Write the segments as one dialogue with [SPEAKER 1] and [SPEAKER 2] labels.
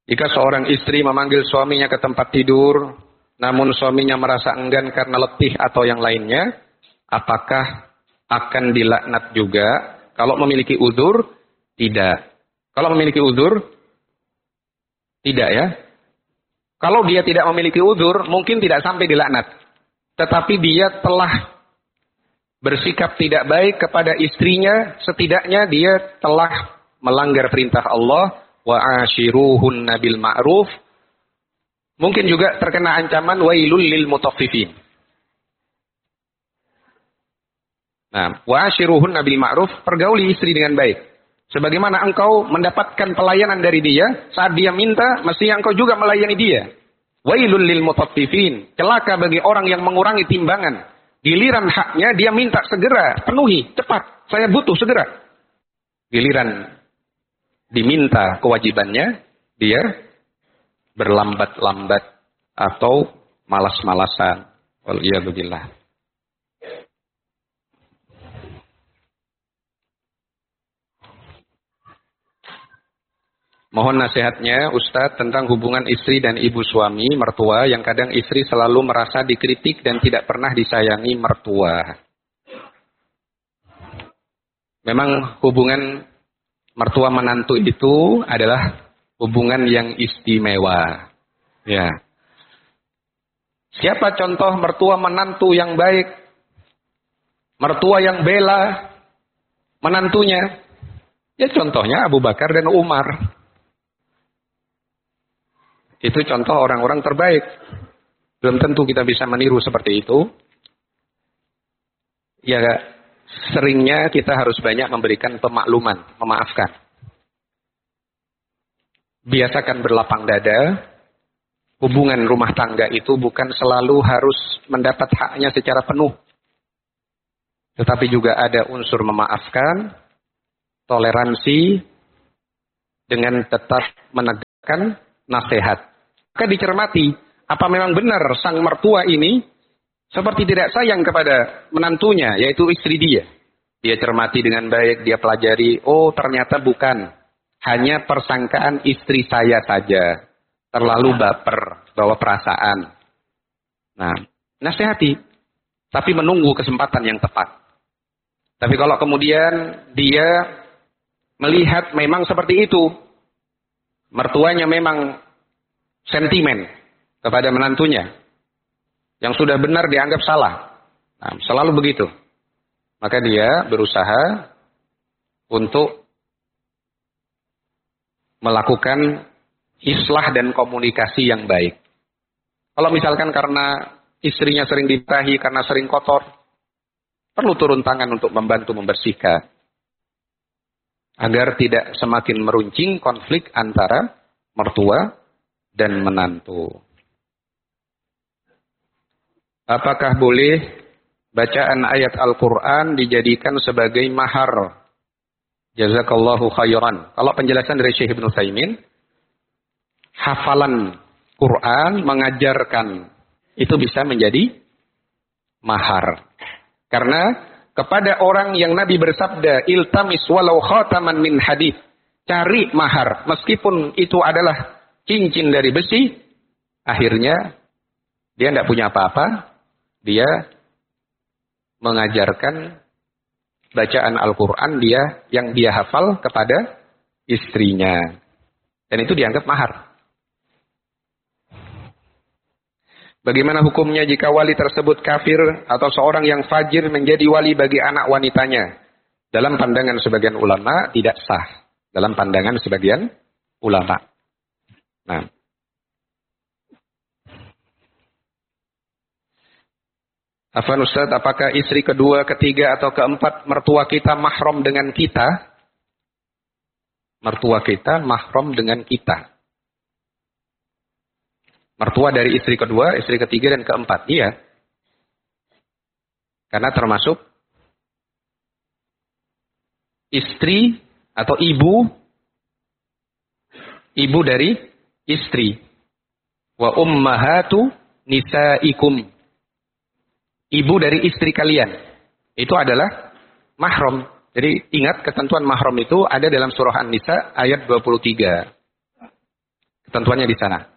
[SPEAKER 1] Jika seorang istri memanggil suaminya ke tempat tidur, namun suaminya merasa enggan karena letih atau yang lainnya, apakah akan dilaknat juga? Kalau memiliki uzur, tidak. Kalau memiliki uzur, tidak ya. Kalau dia tidak memiliki uzur, mungkin tidak sampai dilaknat. Tetapi dia telah bersikap tidak baik kepada istrinya, setidaknya dia telah melanggar perintah Allah, wa ashiruhunna bil ma'ruf. Mungkin juga terkena ancaman wailul lil mutaffifin. Nah, wa ashiruhunna bil ma'ruf, pergauli istri dengan baik. Sebagaimana engkau mendapatkan pelayanan dari dia, saat dia minta, mestinya engkau juga melayani dia. Wailul lil mutaffifin, celaka bagi orang yang mengurangi timbangan. Giliran haknya dia minta segera, penuhi, cepat, saya butuh segera. Giliran diminta kewajibannya, dia berlambat-lambat atau malas-malasan. Waliyadzubillah. Mohon nasihatnya Ustadz tentang hubungan istri dan ibu suami, mertua, yang kadang istri selalu merasa dikritik dan tidak pernah disayangi mertua. Memang hubungan mertua menantu itu adalah hubungan yang istimewa. Ya. Siapa contoh mertua menantu yang baik? Mertua yang bela menantunya? Ya contohnya Abu Bakar dan Umar. Itu contoh orang-orang terbaik. Belum tentu kita bisa meniru seperti itu. Ya, seringnya kita harus banyak memberikan pemakluman, memaafkan. Biasakan berlapang dada. Hubungan rumah tangga itu bukan selalu harus mendapat haknya secara penuh. Tetapi juga ada unsur memaafkan, toleransi, dengan tetap menegakkan nasihat. Maka dicermati, apa memang benar sang mertua ini seperti tidak sayang kepada menantunya, yaitu istri dia. Dia cermati dengan baik, dia pelajari, oh ternyata bukan. Hanya persangkaan istri saya saja. Terlalu baper, bawa perasaan. Nah, nasihati. Tapi menunggu kesempatan yang tepat. Tapi kalau kemudian dia melihat memang seperti itu, mertuanya memang sentimen kepada menantunya, yang sudah benar dianggap salah. Nah, selalu begitu. Maka dia berusaha untuk melakukan islah dan komunikasi yang baik. Kalau misalkan karena istrinya sering dimarahi, karena sering kotor, perlu turun tangan untuk membantu membersihkan. Agar tidak semakin meruncing konflik antara mertua dan menantu. Apakah boleh bacaan ayat Al-Quran dijadikan sebagai mahar? Jazakallahu khairan. Kalau penjelasan dari Syekh Ibnu Utsaimin, hafalan Quran mengajarkan itu bisa menjadi mahar. Karena kepada orang yang Nabi bersabda, iltamis walau khataman min hadid, cari mahar meskipun itu adalah cincin dari besi, akhirnya dia tidak punya apa-apa, dia mengajarkan bacaan Al-Quran yang dia hafal kepada istrinya. Dan itu dianggap mahar. Bagaimana hukumnya jika wali tersebut kafir atau seorang yang fajir menjadi wali bagi anak wanitanya? Dalam pandangan sebagian ulama tidak sah. Dalam pandangan sebagian ulama. Nah, Afwan Ustaz, apakah istri kedua, ketiga, atau keempat mertua kita mahram dengan kita? Mertua kita mahram dengan kita. Mertua dari istri kedua, istri ketiga, dan keempat. Iya. Karena termasuk istri atau ibu dari istri. Wa ummahatu nisaikum. Ibu dari istri kalian. Itu adalah mahram. Jadi ingat ketentuan mahram itu ada dalam surah An-Nisa ayat 23. Ketentuannya di sana.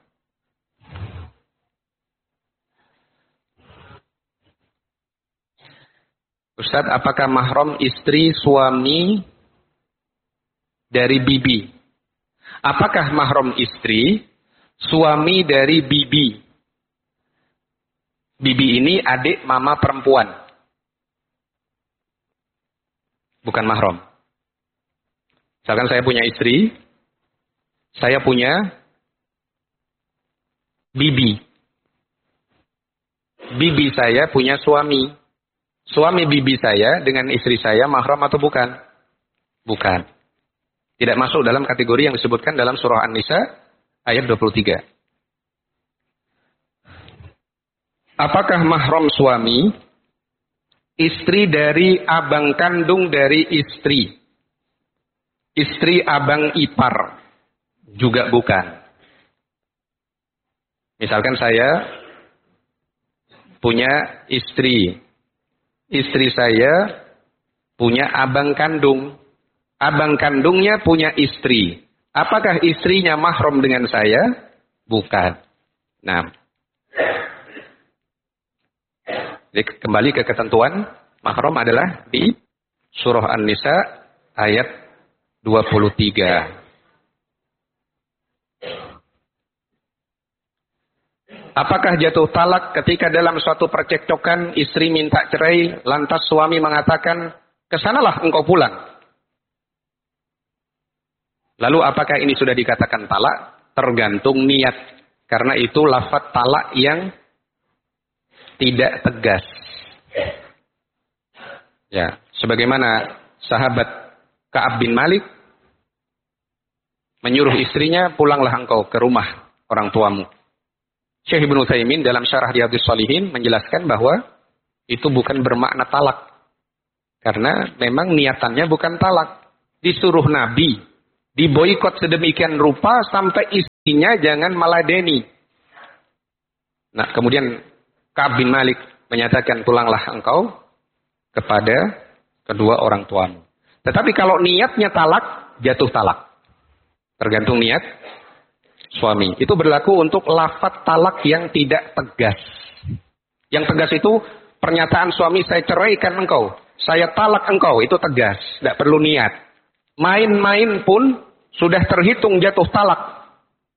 [SPEAKER 1] Ustadz, apakah mahram istri suami dari bibi? Apakah mahram istri suami dari bibi? Bibi ini adik mama perempuan. Bukan mahram. Misalkan saya punya istri, saya punya bibi. Bibi saya punya suami. Suami bibi saya dengan istri saya mahram atau bukan? Bukan. Tidak masuk dalam kategori yang disebutkan dalam surah An-Nisa ayat 23. Apakah mahram suami istri dari abang kandung dari istri? Istri abang ipar juga bukan. Misalkan saya punya istri. Istri saya punya abang kandung. Abang kandungnya punya istri. Apakah istrinya mahram dengan saya? Bukan. Nah. Jadi kembali ke ketentuan mahram adalah di surah An-Nisa ayat 23. Apakah jatuh talak ketika dalam suatu percekcokan istri minta cerai, lantas suami mengatakan, kesanalah engkau pulang. Lalu apakah ini sudah dikatakan talak? Tergantung niat. Karena itu lafaz talak yang tidak tegas. Ya, sebagaimana sahabat Ka'ab bin Malik menyuruh istrinya, pulanglah engkau ke rumah orang tuamu. Syekh Ibnu Utsaimin dalam syarah Riyadhus Shalihin menjelaskan bahwa itu bukan bermakna talak. Karena memang niatannya bukan talak. Disuruh Nabi, diboikot sedemikian rupa sampai istrinya jangan meladeni. Nah, kemudian Ka'ab bin Malik menyatakan, pulanglah engkau kepada kedua orang tuamu. Tetapi kalau niatnya talak, jatuh talak. Tergantung niat suami. Itu berlaku untuk lafaz talak yang tidak tegas. Yang tegas itu pernyataan suami, saya ceraikan engkau, saya talak engkau, itu tegas, tidak perlu niat. Main-main pun sudah terhitung jatuh talak.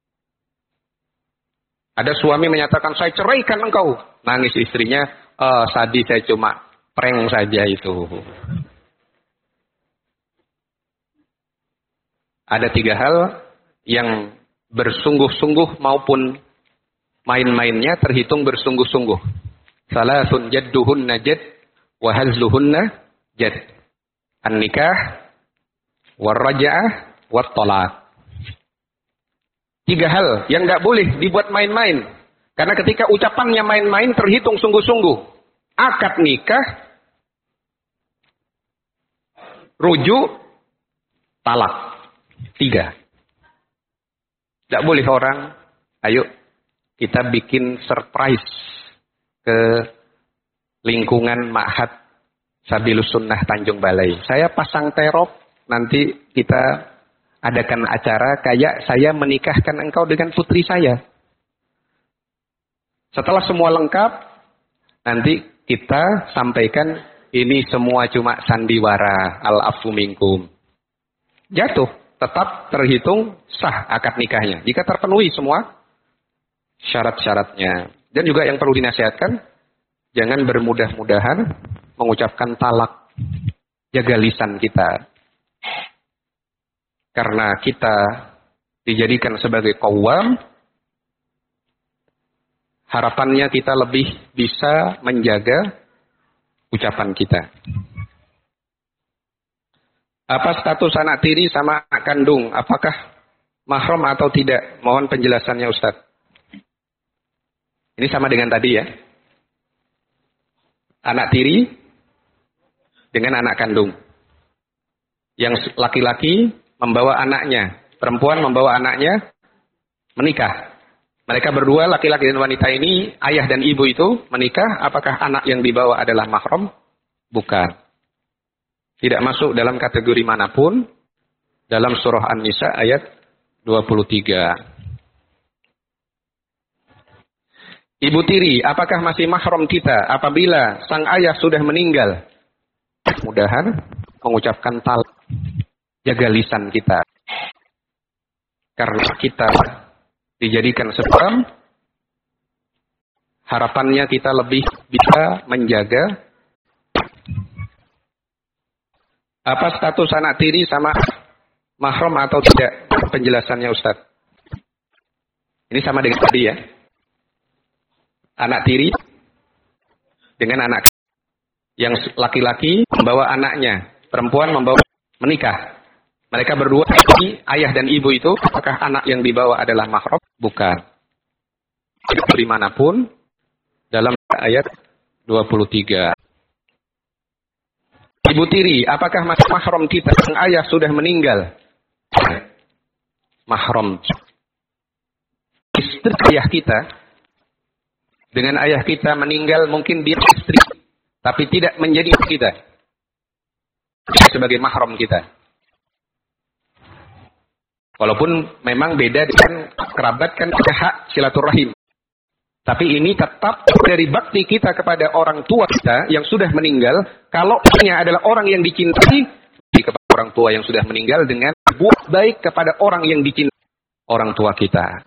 [SPEAKER 1] Ada suami menyatakan, saya ceraikan engkau. Nangis istrinya, Sadi saya cuma prank saja itu. Ada 3 hal yang bersungguh-sungguh maupun main-mainnya terhitung bersungguh-sungguh. Salasun jadduhunna jad wa hazluhunna jad. An-nikah war-raja'ah wat-talaq. 3 hal yang enggak boleh dibuat main-main. Karena ketika ucapannya main-main terhitung sungguh-sungguh. Akad nikah, rujuk, talak. 3. Tidak boleh orang, ayo kita bikin surprise ke lingkungan Ma'had Sabilus Sunnah Tanjung Balai. Saya pasang terop, nanti kita adakan acara kayak saya menikahkan engkau dengan putri saya. Setelah semua lengkap, nanti kita sampaikan ini semua cuma sandiwara, al-afu minkum. Jatuh. Tetap terhitung sah akad nikahnya. Jika terpenuhi semua syarat-syaratnya. Dan juga yang perlu dinasihatkan, jangan bermudah-mudahan mengucapkan talak. Jaga lisan kita. Karena kita dijadikan sebagai qawwam, harapannya kita lebih bisa menjaga ucapan kita. Apa status anak tiri sama anak kandung? Apakah mahram atau tidak? Mohon penjelasannya Ustaz. Ini sama dengan tadi ya. Anak tiri dengan anak kandung. Yang laki-laki membawa anaknya. Perempuan membawa anaknya menikah. Mereka berdua, laki-laki dan wanita ini, ayah dan ibu itu menikah. Apakah anak yang dibawa adalah mahram? Bukan. Tidak masuk dalam kategori manapun dalam surah An-Nisa ayat 23. Ibu tiri, apakah masih mahram kita apabila sang ayah sudah meninggal? Mudahan mengucapkan talak. Jaga lisan kita. Karena kita dijadikan sebab, harapannya kita lebih bisa menjaga. Apa status anak tiri sama mahram atau tidak? Penjelasannya Ustaz. Ini sama dengan tadi ya. Anak tiri dengan anak yang laki-laki membawa anaknya, perempuan membawa menikah. Mereka berdua, ayah dan ibu itu, apakah anak yang dibawa adalah mahram? Bukan. Dimanapun dalam ayat 23. Ibu tiri, apakah masih mahram kita? Sang ayah sudah meninggal. Mahram. Istri ayah kita, dengan ayah kita meninggal, mungkin dia istri, tapi tidak menjadi kita sebagai mahram kita. Walaupun memang beda dengan kerabat, kan ada hak silaturahim. Tapi ini tetap dari bakti kita kepada orang tua kita yang sudah meninggal. Kalau dia adalah orang yang dicintai kepada orang tua yang sudah meninggal dengan buat baik kepada orang yang dicintai orang tua kita.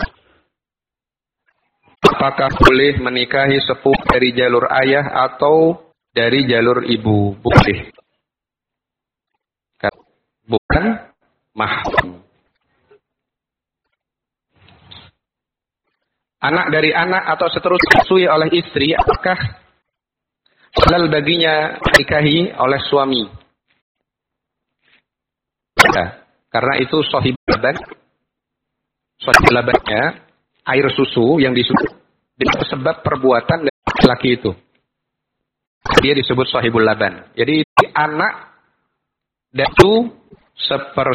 [SPEAKER 1] Apakah boleh menikahi sepupu dari jalur ayah atau dari jalur ibu? Boleh. Bukan mahram. Anak dari anak atau seterusnya disusui oleh istri, apakah halal baginya nikahi oleh suami? Ya, karena itu sahibul laban. Sahibul labannya air susu yang disusu itu sebab perbuatan laki itu. Dia disebut sahibul laban. Jadi anak dan itu